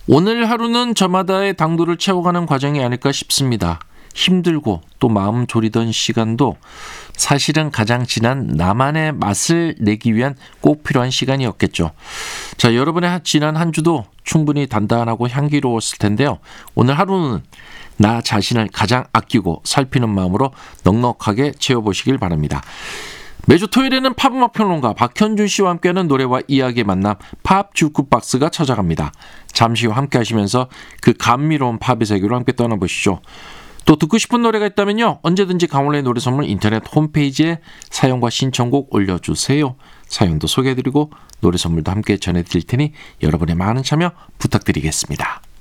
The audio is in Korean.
오늘 하루는 저마다의 당도를 채워가는 과정이 아닐까 싶습니다. 힘들고 또 마음 졸이던 시간도 사실은 가장 진한 나만의 맛을 내기 위한 꼭 필요한 시간이었겠죠. 자, 여러분의 지난 한 주도 충분히 단단하고 향기로웠을 텐데요. 오늘 하루는 나 자신을 가장 아끼고 살피는 마음으로 넉넉하게 채워보시길 바랍니다. 매주 토요일에는 팝음악 평론가 박현준 씨와 함께하는 노래와 이야기의 만남 팝 주크박스가 찾아갑니다. 잠시 후 함께 하시면서 그 감미로운 팝의 세계로 함께 떠나보시죠. 또 듣고 싶은 노래가 있다면요, 언제든지 강원래의 노래 선물 인터넷 홈페이지에 사연과 신청곡 올려주세요. 사연도 소개해드리고 노래 선물도 함께 전해드릴 테니 여러분의 많은 참여 부탁드리겠습니다.